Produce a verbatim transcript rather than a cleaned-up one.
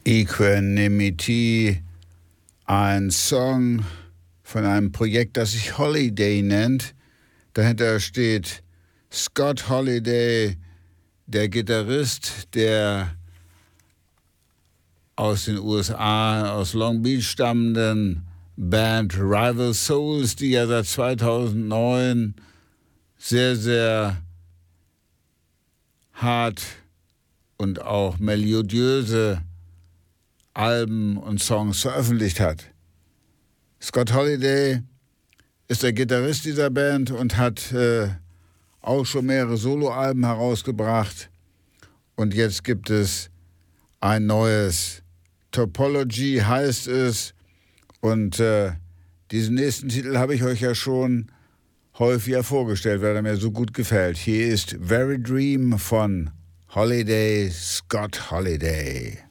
Equanimity, ein Song von einem Projekt, das sich Holiday nennt. Dahinter steht Scott Holiday, der Gitarrist der aus den U S A, aus Long Beach stammenden Band Rival Souls, die ja seit zweitausendneun sehr, sehr hart und auch melodiöse Alben und Songs veröffentlicht hat. Scott Holiday ist der Gitarrist dieser Band und hat äh, auch schon mehrere Soloalben herausgebracht. Und jetzt gibt es ein neues, Topology heißt es. Und äh, diesen nächsten Titel habe ich euch ja schon häufiger vorgestellt, weil er mir so gut gefällt. Hier ist Very Dream von Holiday, Scott Holiday.